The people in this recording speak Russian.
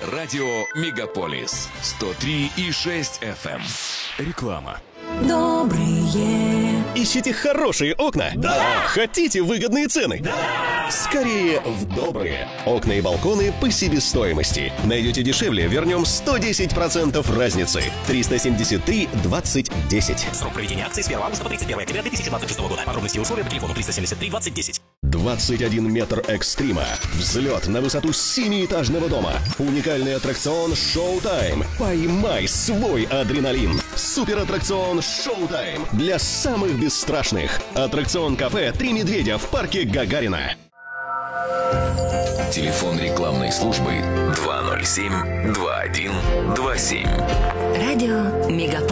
Радио Мегаполис 103,6 FM. Реклама. Добрые. Ищите хорошие окна? Да! Хотите выгодные цены? Да! Скорее в добрые. Окна и балконы по себестоимости. Найдете дешевле, вернем 110% разницы. 373 20 10. Срок проведения акции с 1 августа по 31 октября 2026 года. Подробности и условия по телефону 373 20 10. 21 метр экстрима. Взлет на высоту 7-этажного дома. Уникальный аттракцион «Шоу-тайм». Поймай свой адреналин. Суператтракцион «Шоу-тайм» для самых бесстрашных. Аттракцион-кафе «Три медведя» в парке Гагарина. Телефон рекламной службы 207 21 27. Радио Мегаполис.